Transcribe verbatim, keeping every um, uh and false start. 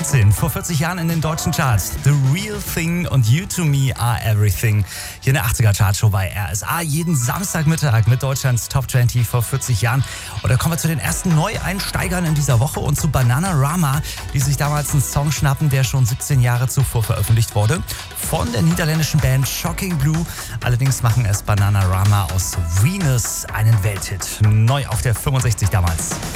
neunzehnhundertneunzehn, vor vierzig Jahren in den deutschen Charts. The Real Thing und You to Me Are Everything. Hier in der achtziger-Chartshow bei R S A. Jeden Samstagmittag mit Deutschlands Top zwanzig vor vierzig Jahren. Und da kommen wir zu den ersten Neueinsteigern in dieser Woche und zu Bananarama, die sich damals einen Song schnappen, der schon siebzehn Jahre zuvor veröffentlicht wurde. Von der niederländischen Band Shocking Blue. Allerdings machen es Bananarama aus Venus einen Welthit. Neu auf der fünfundsechzig damals.